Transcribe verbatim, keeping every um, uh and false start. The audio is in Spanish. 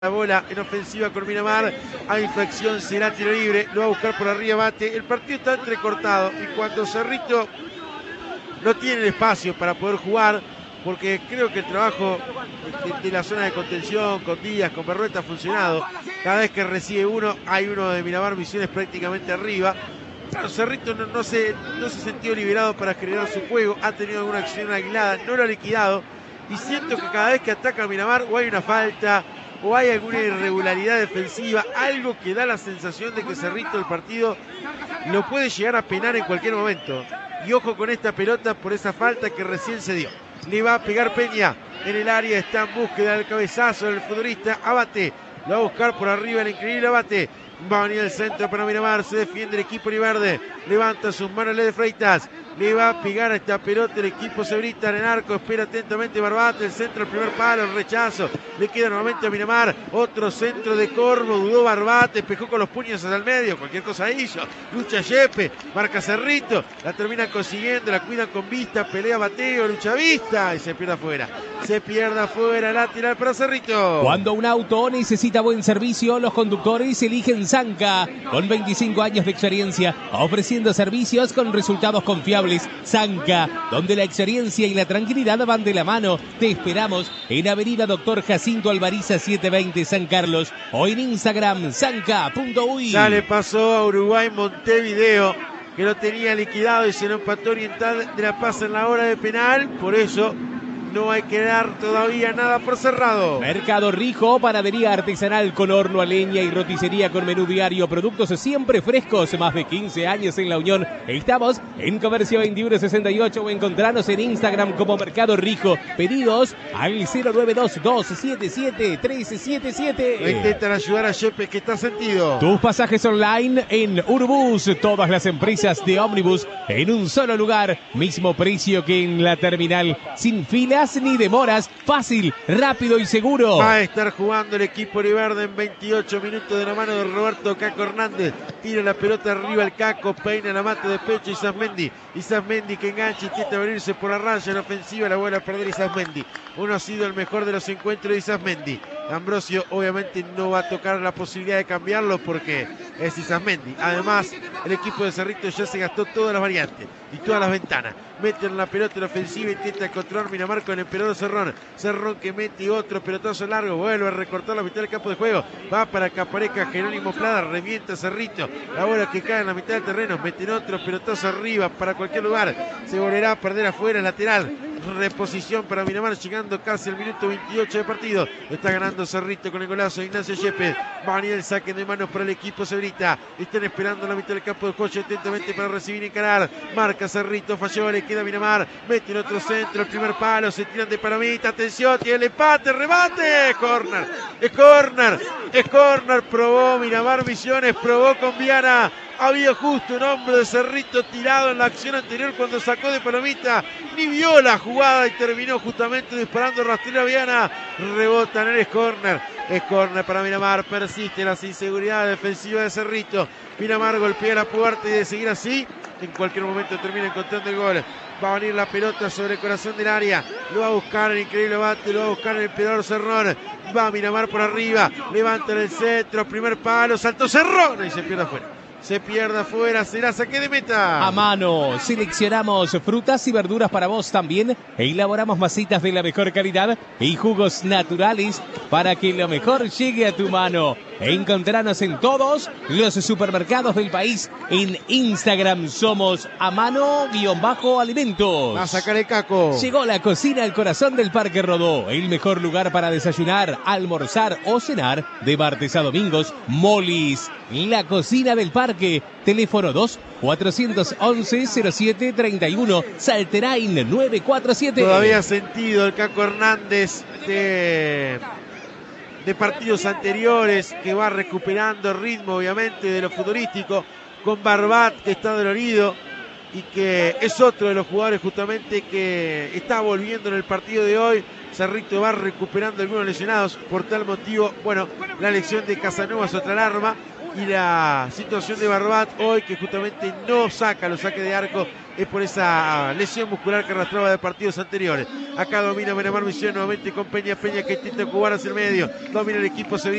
La bola en ofensiva con Miramar, a infracción será tiro libre, lo va a buscar por arriba Bate. El partido está entrecortado y cuando Cerrito no tiene el espacio para poder jugar, porque creo que el trabajo de, de la zona de contención con Díaz, con Berrueta ha funcionado. Cada vez que recibe uno, hay uno de Miramar Misiones prácticamente arriba. Claro, Cerrito no, no, se, no se sintió liberado para generar su juego, ha tenido alguna acción aguilada, no lo ha liquidado. Y siento que cada vez que ataca a Miramar o hay una falta, o hay alguna irregularidad defensiva, algo que da la sensación de que Cerrito el partido lo puede llegar a penar en cualquier momento. Y ojo con esta pelota por esa falta que recién se dio. Le va a pegar Peña en el área, está en búsqueda del cabezazo del futbolista Abate. Lo va a buscar por arriba el increíble Abate. Va a venir el centro para Miramar, se defiende el equipo Oliverde. Levanta sus manos Lede Freitas. Le va a pegar a esta pelota el equipo Cebrita en el arco. Espera atentamente Barbate. El centro, el primer palo, el rechazo. Le queda nuevamente a Miramar. Otro centro de Corvo. Dudó Barbate. Espejó con los puños hacia el medio. Cualquier cosa hizo. Lucha Yepe. Marca Cerrito. La termina consiguiendo. La cuidan con vista. Pelea Bateo. Lucha Vista. Y se pierde afuera. Se pierde afuera. Lateral para Cerrito. Cuando un auto necesita buen servicio, los conductores eligen Zanca. Con veinticinco años de experiencia, ofreciendo servicios con resultados confiables. Zanca, donde la experiencia y la tranquilidad van de la mano. Te esperamos en Avenida Doctor Jacinto Alvariza setecientos veinte San Carlos o en Instagram zanca punto uy. Ya le pasó a Uruguay Montevideo, que lo tenía liquidado y se lo empató Oriental de La Paz en la hora de penal. Por eso no hay que dar todavía nada por cerrado. Mercado Rijo, panadería artesanal con horno a leña y roticería con menú diario. Productos siempre frescos, más de quince años en La Unión. Estamos en Comercio veintiuno sesenta y ocho o encontranos en Instagram como Mercado Rijo. Pedidos al cero nueve dos dos siete siete tres siete siete. Intentan ayudar a Yepes, que está sentido. Tus pasajes online en Urbus. Todas las empresas de ómnibus en un solo lugar. Mismo precio que en la terminal. Sin filas ni demoras, fácil, rápido y seguro. Va a estar jugando el equipo Oliverde en veintiocho minutos de la mano de Roberto Caco Hernández. Tira la pelota arriba el Caco, peina la mata de pecho Isasmendi. Isasmendi que engancha, intenta abrirse por la raya en ofensiva, la vuelve a perder Isasmendi. Uno ha sido el mejor de los encuentros de Isasmendi. Ambrosio obviamente no va a tocar la posibilidad de cambiarlo porque es Isasmendi. Además, el equipo de Cerrito ya se gastó todas las variantes y todas las ventanas. Meten la pelota en ofensiva, intenta controlar Miramar con el Emperador Cerrón. Cerrón que mete otro pelotazo largo, vuelve a recortar la mitad del campo de juego. Va para que aparezca Jerónimo Plada, revienta Cerrito. La bola que cae en la mitad del terreno, meten otro pelotazo arriba para cualquier lugar. Se volverá a perder afuera, lateral. Reposición para Miramar, llegando casi al minuto veintiocho de partido. Está ganando Cerrito con el golazo de Ignacio Yepes. Va a venir el saque de manos para el equipo Cebrita. Están esperando en la mitad del campo de juego atentamente para recibir y encarar. Marca Cerrito, falló, le queda Miramar. Mete en otro centro, el primer palo, se tiran de palomita. Atención, tiene el empate, remate. Corner, es corner, es corner. Probó Miramar Misiones, probó con Viana. Había justo un hombre de Cerrito tirado en la acción anterior cuando sacó de palomita. Ni vio la jugada y terminó justamente disparando rastrero a Viana. Rebota en el corner. Es corner para Miramar. Persiste las inseguridades defensivas de Cerrito. Miramar golpea la puerta y de seguir así, en cualquier momento termina encontrando el gol. Va a venir la pelota sobre el corazón del área. Lo va a buscar el increíble Bate. Lo va a buscar el Emperador Cerrón. Va a Miramar por arriba. Levanta en el centro. Primer palo. Saltó Cerrón y se pierde afuera. Se pierde afuera, será saque de meta. A mano, seleccionamos frutas y verduras para vos también. E elaboramos masitas de la mejor calidad y jugos naturales para que lo mejor llegue a tu mano. Encontranos en todos los supermercados del país. En Instagram somos a mano-alimentos. Va a sacar el Caco. Llegó la cocina al corazón del Parque Rodó. El mejor lugar para desayunar, almorzar o cenar de martes a domingos. Molis, la cocina del parque. Teléfono dos cuatrocientos once cero siete treinta y uno. Salterain nueve cuatro siete. Todavía sentido el Caco Hernández de... de partidos anteriores, que va recuperando ritmo obviamente de lo futurístico, con Barbat que está dolorido y que es otro de los jugadores justamente que está volviendo en el partido de hoy Cerrito va recuperando algunos lesionados. Por tal motivo, bueno, la lesión de Casanova es otra alarma. Y la situación de Barbat hoy, que justamente no saca los saques de arco, es por esa lesión muscular que arrastraba de partidos anteriores. Acá domina Miramar Misiones nuevamente con Peña. Peña que intenta jugar hacia el medio. Domina el equipo sevillano.